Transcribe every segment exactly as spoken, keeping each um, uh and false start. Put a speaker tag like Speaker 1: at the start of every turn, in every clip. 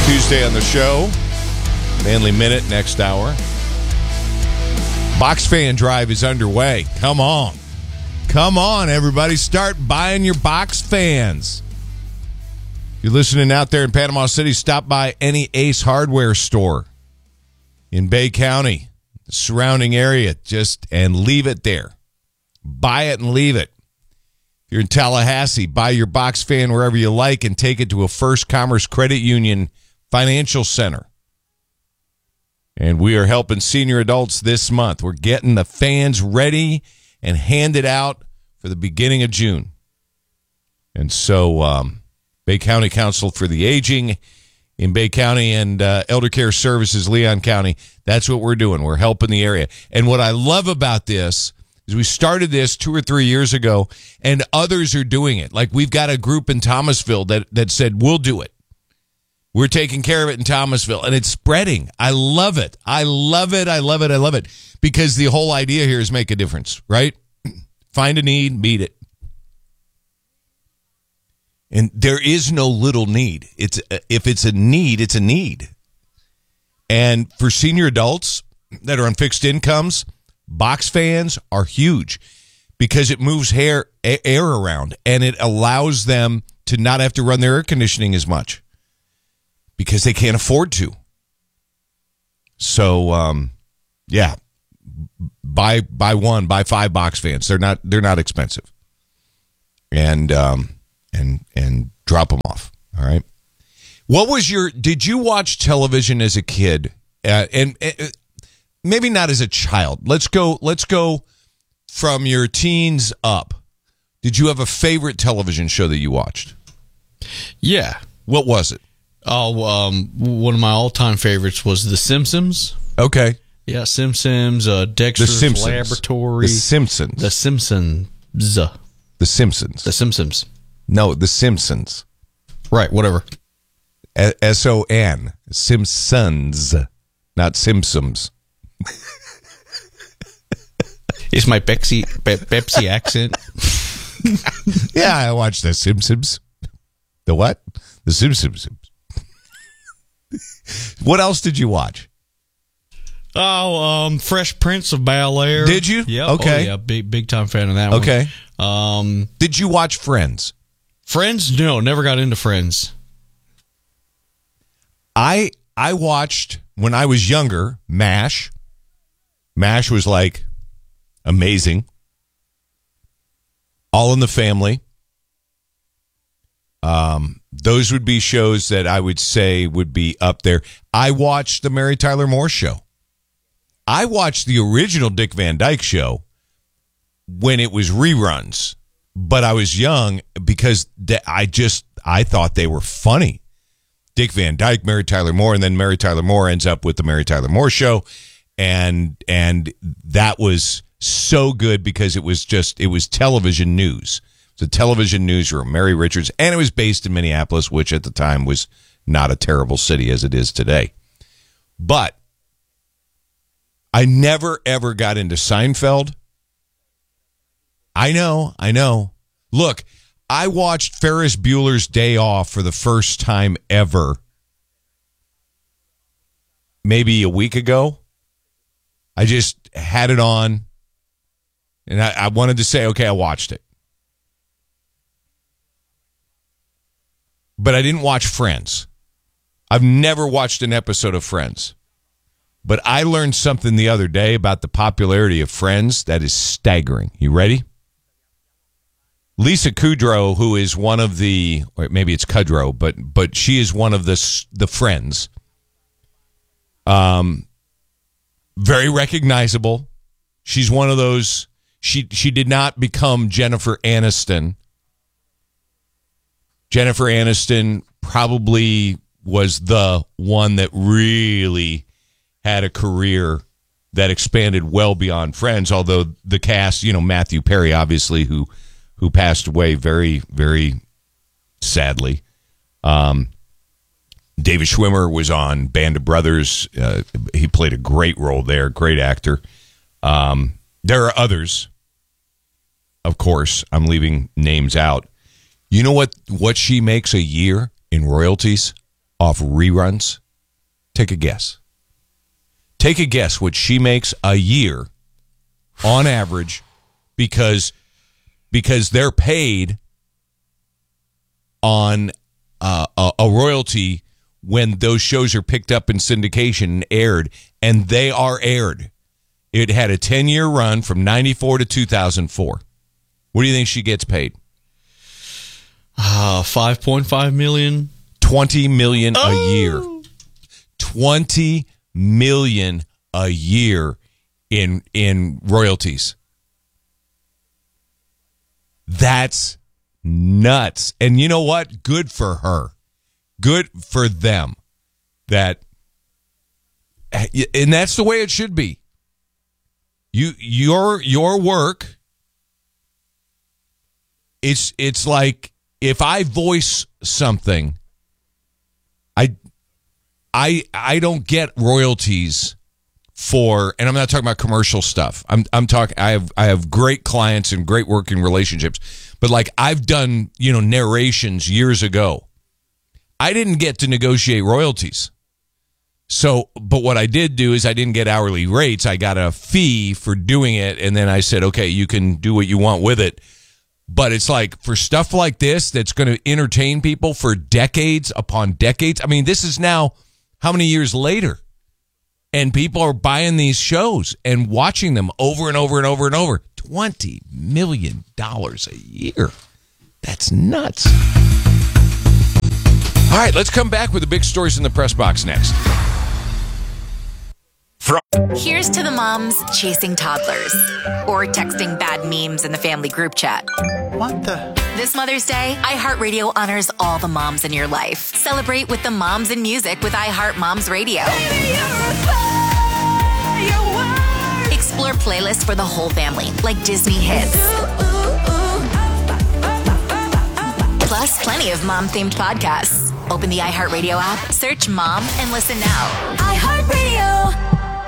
Speaker 1: Tuesday on the show. Manly Minute next hour. Box Fan Drive is underway. Come on. Come on, everybody. Start buying your box fans. If you're listening out there in Panama City, stop by any Ace Hardware store in Bay County, the surrounding area, just and leave it there. Buy it and leave it. If you're in Tallahassee, buy your box fan wherever you like and take it to a First Commerce Credit Union financial center. And we are helping senior adults this month. We're getting the fans ready and handed out for the beginning of June. And so um, Bay County Council for the Aging in Bay County and uh, Elder Care Services, Leon County, that's what we're doing. We're helping the area. And what I love about this is we started this two or three years ago, and others are doing it. Like we've got a group in Thomasville that, that said, we'll do it. We're taking care of it in Thomasville, and it's spreading. I love it. I love it. I love it. I love it. Because the whole idea here is make a difference, right? Find a need, meet it. And there is no little need. It's if it's a need, it's a need. And for senior adults that are on fixed incomes, box fans are huge because it moves hair, air around, and it allows them to not have to run their air conditioning as much because they can't afford to. So, um, yeah, buy buy one, buy five box fans. They're not they're not expensive, and um, and and drop them off. All right. What was your? Did you watch television as a kid? Uh, and, and maybe not as a child. Let's go. Let's go from your teens up. Did you have a favorite television show that you watched?
Speaker 2: Yeah.
Speaker 1: What was it?
Speaker 2: Oh, um, one of my all-time favorites was The Simpsons.
Speaker 1: Okay.
Speaker 2: Yeah, Simpsons, uh, Dexter's
Speaker 1: The Simpsons.
Speaker 2: Laboratory.
Speaker 1: The Simpsons.
Speaker 2: The Simpsons.
Speaker 1: The Simpsons.
Speaker 2: The Simpsons.
Speaker 1: No, The Simpsons.
Speaker 2: Right, whatever.
Speaker 1: S O N. Simpsons. Not Simpsons.
Speaker 2: It's my Pepsi, Pe- Pepsi accent.
Speaker 1: Yeah, I watched The Simpsons. The what? The Simpsons. What else did you watch?
Speaker 2: Oh, um, Fresh Prince of Bel-Air.
Speaker 1: Did you?
Speaker 2: Yeah.
Speaker 1: Okay.
Speaker 2: Oh, yeah, big big time fan of that one.
Speaker 1: Okay.
Speaker 2: Um,
Speaker 1: did you watch Friends?
Speaker 2: Friends? No, never got into Friends.
Speaker 1: I I watched when I was younger, MASH. MASH was like amazing. All in the Family. Um, those would be shows that I would say would be up there. I watched the Mary Tyler Moore Show. I watched the original Dick Van Dyke Show when it was reruns, but I was young because I just I thought they were funny. Dick Van Dyke, Mary Tyler Moore, and then Mary Tyler Moore ends up with the Mary Tyler Moore Show, and and that was so good because it was just it was television news. The television newsroom, Mary Richards, and it was based in Minneapolis, which at the time was not a terrible city as it is today. But I never, ever got into Seinfeld. I know, I know. Look, I watched Ferris Bueller's Day Off for the first time ever maybe a week ago. I just had it on, and I, I wanted to say, okay, I watched it. But I didn't watch Friends. I've never watched an episode of Friends. But I learned something the other day about the popularity of Friends that is staggering. You ready? Lisa Kudrow, who is one of the, or maybe it's Kudrow, but but she is one of the the Friends. Um, very recognizable. She's one of those. She she did not become Jennifer Aniston. Jennifer Aniston probably was the one that really had a career that expanded well beyond Friends, although the cast, you know, Matthew Perry, obviously, who who passed away very, very sadly. Um, David Schwimmer was on Band of Brothers. Uh, he played a great role there, great actor. Um, there are others, of course. I'm leaving names out. You know what, what she makes a year in royalties? off reruns? Take a guess. Take a guess what she makes a year on average because because they're paid on uh, a, a royalty when those shows are picked up in syndication and aired, and they are aired. It had a ten-year run from ninety-four to two thousand four. What do you think she gets paid?
Speaker 2: Uh, five point five million.
Speaker 1: twenty million dollars
Speaker 2: oh.
Speaker 1: a year. twenty million dollars a year in in royalties. That's nuts. And you know what? Good for her. Good for them. That, and that's the way it should be. You your your work. It's it's like if I voice something, I I I don't get royalties for, and I'm not talking about commercial stuff. I'm I'm talking I have I have great clients and great working relationships. But like I've done, you know, narrations years ago. I didn't get to negotiate royalties. So, but what I did do is I didn't get hourly rates. I got a fee for doing it, and then I said, okay, you can do what you want with it. But it's like for stuff like this that's going to entertain people for decades upon decades. I mean, this is now how many years later? And people are buying these shows and watching them over and over and over and over. twenty million dollars a year. That's nuts. All right, let's come back with the big stories in the press box next.
Speaker 3: Here's to the moms chasing toddlers or texting bad memes in the family group chat.
Speaker 4: What the?
Speaker 3: This Mother's Day, iHeartRadio honors all the moms in your life. Celebrate with the moms in music with iHeart Moms Radio. Explore playlists for the whole family, like Disney hits. Plus, plenty of mom-themed podcasts. Open the iHeartRadio app, search Mom, and listen now. iHeartRadio.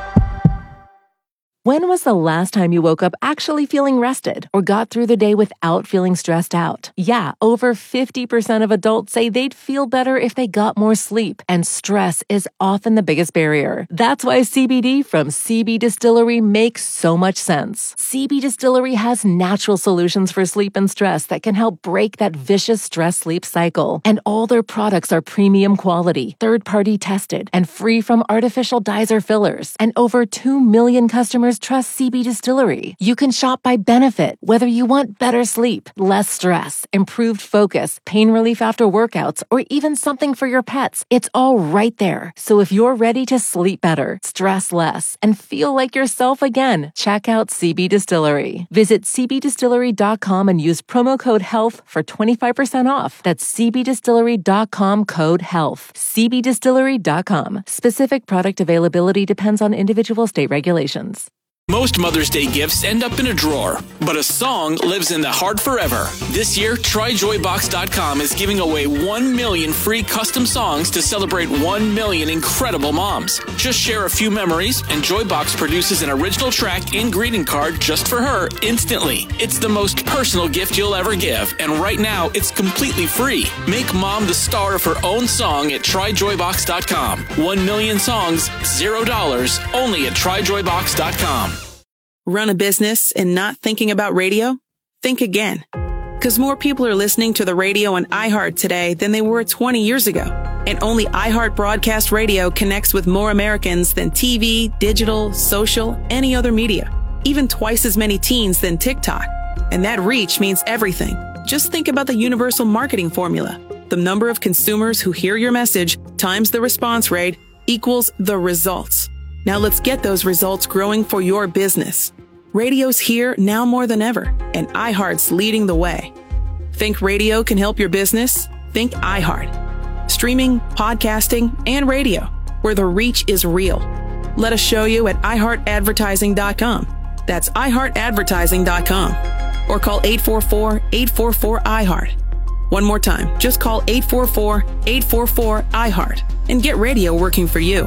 Speaker 5: When was the last time you woke up actually feeling rested or got through the day without feeling stressed out? Yeah, over fifty percent of adults say they'd feel better if they got more sleep, and stress is often the biggest barrier. That's why C B D from C B Distillery makes so much sense. C B Distillery has natural solutions for sleep and stress that can help break that vicious stress-sleep cycle. And all their products are premium quality, third-party tested, and free from artificial dyes or fillers. And over two million customers trust C B Distillery. You can shop by benefit, whether you want better sleep, less stress, improved focus, pain relief after workouts, or even something for your pets. It's all right there. So if you're ready to sleep better, stress less, and feel like yourself again, check out C B Distillery. Visit c b distillery dot com and use promo code HEALTH for twenty-five percent off. That's c b distillery dot com code HEALTH. c b distillery dot com. Specific product availability depends on individual state regulations.
Speaker 6: Most Mother's Day gifts end up in a drawer, but a song lives in the heart forever. This year, try joy box dot com is giving away one million free custom songs to celebrate one million incredible moms. Just share a few memories, and Joybox produces an original track and greeting card just for her instantly. It's the most personal gift you'll ever give, and right now, it's completely free. Make mom the star of her own song at try joy box dot com. One million songs, zero dollars, only at try joy box dot com.
Speaker 7: Run a business and not thinking about radio? Think again. Because more people are listening to the radio on iHeart today than they were twenty years ago. And only iHeart Broadcast Radio connects with more Americans than T V, digital, social, any other media. Even twice as many teens than TikTok. And that reach means everything. Just think about the universal marketing formula. The number of consumers who hear your message times the response rate equals the results. Now let's get those results growing for your business. Radio's here now more than ever, and iHeart's leading the way. Think radio can help your business? Think iHeart. Streaming, podcasting, and radio, where the reach is real. Let us show you at i heart advertising dot com. That's i heart advertising dot com. Or call eight four four, eight four four, I heart. One more time, just call eight four four, eight four four, I heart and get radio working for you.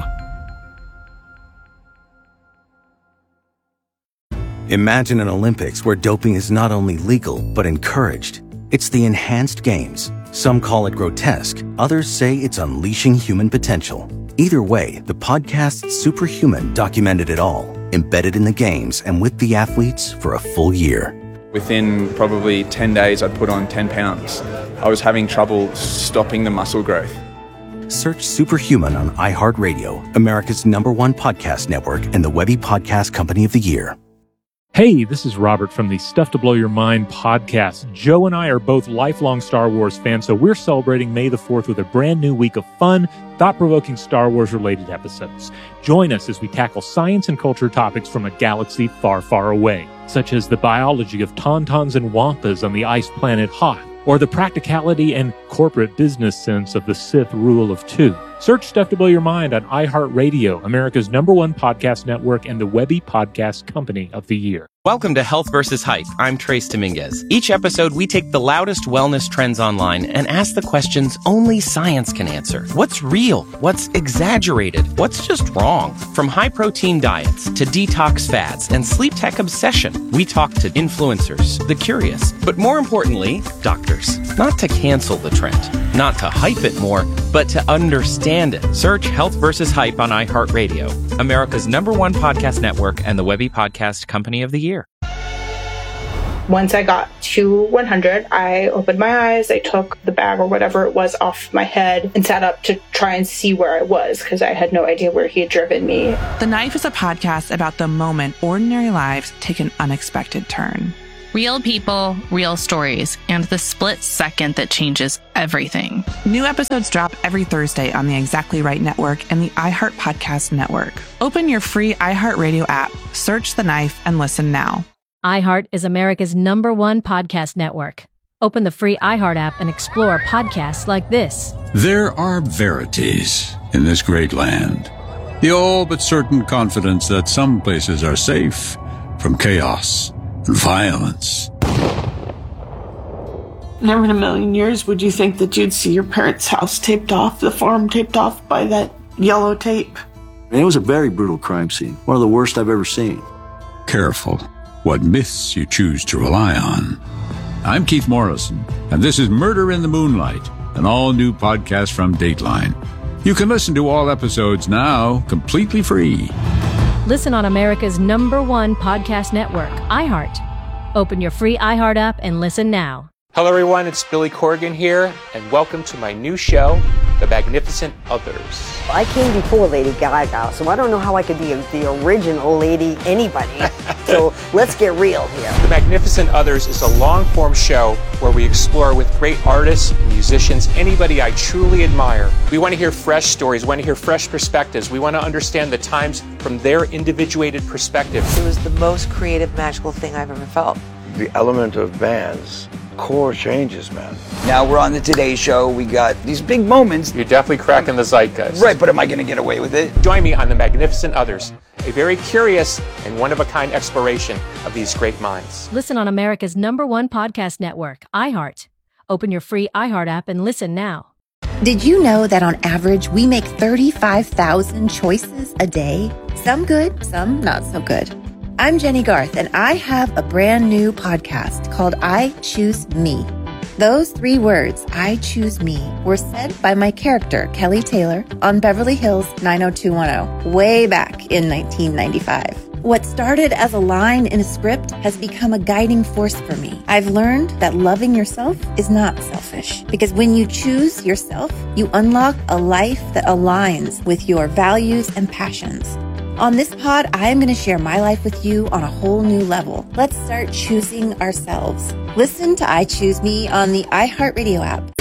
Speaker 8: Imagine an Olympics where doping is not only legal, but encouraged. It's the Enhanced Games,
Speaker 4: Some call it grotesque, others say it's unleashing human potential. Either way, the podcast Superhuman documented it all, embedded in the games and with the athletes for a full year.
Speaker 8: Within probably ten days, I'd put on ten pounds. I was having trouble stopping the muscle growth.
Speaker 4: Search Superhuman on iHeartRadio, America's number one podcast network and the Webby Podcast Company of the Year.
Speaker 9: Hey, this is Robert from the Stuff to Blow Your Mind podcast. Joe and I are both lifelong Star Wars fans, so we're celebrating May the fourth with a brand new week of fun, thought-provoking Star Wars-related episodes. Join us as we tackle science and culture topics from a galaxy far, far away, such as the biology of tauntauns and wampas on the ice planet Hoth, or the practicality and corporate business sense of the Sith rule of two. Search Stuff to Blow Your Mind on iHeartRadio, America's number one podcast network and the Webby Podcast Company of the Year.
Speaker 10: Welcome to Health versus Hype. I'm Trace Dominguez. Each episode, we take the loudest wellness trends online and ask the questions only science can answer. What's real? What's exaggerated? What's just wrong? From high-protein diets to detox fads and sleep tech obsession, we talk to influencers, the curious, but more importantly, doctors. Not to cancel the trend, not to hype it more, but to understand it. Search Health versus Hype on iHeartRadio, America's number one podcast network and the Webby Podcast Company of the Year.
Speaker 11: Once I got to one hundred, I opened my eyes, I took the bag or whatever it was off my head and sat up to try and see where I was because I had no idea where he had driven me.
Speaker 7: The Knife is a podcast about the moment ordinary lives take an unexpected turn.
Speaker 12: Real people, real stories, and the split second that changes everything.
Speaker 7: New episodes drop every Thursday on the Exactly Right Network and the iHeart Podcast Network. Open your free iHeartRadio app, search The Knife, and listen now.
Speaker 13: iHeart is America's number one podcast network. Open the free iHeart app and explore podcasts like this.
Speaker 14: There are verities in this great land. The all but certain confidence that some places are safe from chaos and violence.
Speaker 15: Never in a million years would you think that you'd see your parents' house taped off, the farm taped off by that yellow tape.
Speaker 16: And it was a very brutal crime scene, one of the worst I've ever seen.
Speaker 14: Careful what myths you choose to rely on. I'm Keith Morrison, and this is Murder in the Moonlight, an all-new podcast from Dateline. You can listen to all episodes now completely free.
Speaker 13: Listen on America's number one podcast network, iHeart. Open your free iHeart app and listen now.
Speaker 17: Hello, everyone. It's Billy Corgan here, and welcome to my new show, The Magnificent Others.
Speaker 18: I came before Lady Gaga, so I don't know how I could be a, the original Lady anybody. So let's get real here.
Speaker 17: The Magnificent Others is a long-form show where we explore with great artists, musicians, anybody I truly admire. We want to hear fresh stories. We want to hear fresh perspectives. We want to understand the times from their individuated perspective.
Speaker 19: It was the most creative, magical thing I've ever felt.
Speaker 20: The element of bands. Core changes, man.
Speaker 21: Now we're on the Today Show. We got these big moments.
Speaker 17: You're definitely cracking the zeitgeist.
Speaker 21: Right, but am I going to get away with it?
Speaker 17: Join me on The Magnificent Others, a very curious and one-of-a-kind exploration of these great minds.
Speaker 13: Listen on America's number one podcast network, iHeart. Open your free iHeart app and listen now.
Speaker 22: Did you know that on average, we make thirty-five thousand choices a day? Some good, some not so good. I'm Jenny Garth, and I have a brand new podcast called I Choose Me. Those three words, I choose me, were said by my character, Kelly Taylor, on Beverly Hills nine oh two one oh, way back in nineteen ninety-five. What started as a line in a script has become a guiding force for me. I've learned that loving yourself is not selfish, because when you choose yourself, you unlock a life that aligns with your values and passions. On this pod, I am going to share my life with you on a whole new level. Let's start choosing ourselves. Listen to I Choose Me on the iHeartRadio app,